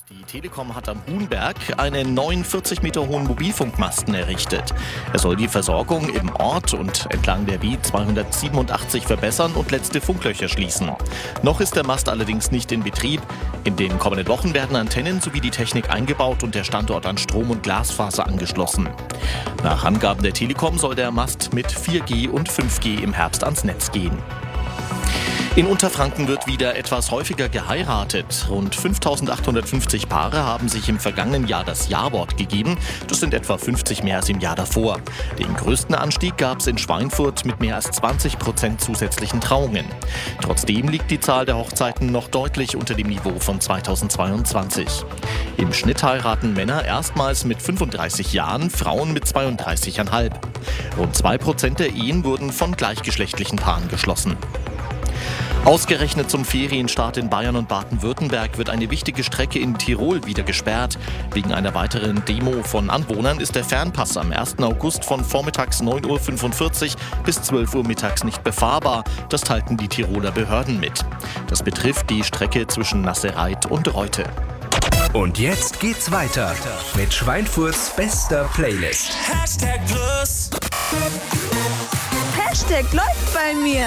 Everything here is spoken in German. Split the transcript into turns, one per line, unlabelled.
Die Telekom hat am Huhnberg einen neuen 40 Meter hohen Mobilfunkmasten errichtet. Er soll die Versorgung im Ort und entlang der B287 verbessern und letzte Funklöcher schließen. Noch ist der Mast allerdings nicht in Betrieb. In den kommenden Wochen werden Antennen sowie die Technik eingebaut und der Standort an Strom- und Glasfaser angeschlossen. Nach Angaben der Telekom soll der Mast mit 4G und 5G im Herbst ans Netz gehen. In Unterfranken wird wieder etwas häufiger geheiratet. Rund 5.850 Paare haben sich im vergangenen Jahr das Ja-Wort gegeben. Das sind etwa 50 mehr als im Jahr davor. Den größten Anstieg gab es in Schweinfurt mit mehr als 20% zusätzlichen Trauungen. Trotzdem liegt die Zahl der Hochzeiten noch deutlich unter dem Niveau von 2022. Im Schnitt heiraten Männer erstmals mit 35 Jahren, Frauen mit 32,5. Rund 2% der Ehen wurden von gleichgeschlechtlichen Paaren geschlossen. Ausgerechnet zum Ferienstart in Bayern und Baden-Württemberg wird eine wichtige Strecke in Tirol wieder gesperrt. Wegen einer weiteren Demo von Anwohnern ist der Fernpass am 1. August von vormittags 9.45 Uhr bis 12 Uhr mittags nicht befahrbar. Das teilten die Tiroler Behörden mit. Das betrifft die Strecke zwischen Nassereit und Reute.
Und jetzt geht's weiter mit Schweinfurts bester Playlist.
Hashtag läuft bei mir.